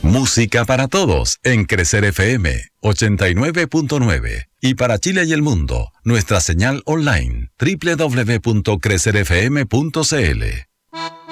Música para todos en Crecer FM 89.9. Y para Chile y el mundo, nuestra señal online www.crecerfm.cl.